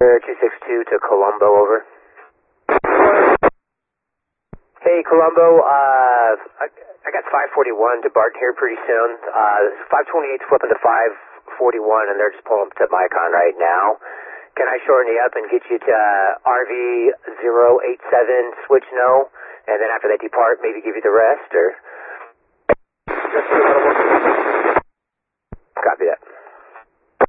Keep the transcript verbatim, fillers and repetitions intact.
two six two to Colombo, over. Hey, Colombo, uh, I, I got five forty-one to Barton here pretty soon. Uh, five twenty-eight flipping to five forty-one, and they're just pulling up to Micon right now. Can I shorten you up and get you to uh, R V zero eight seven, switch no, and then after they depart, maybe give you the rest, or? Just a little more. Copy that.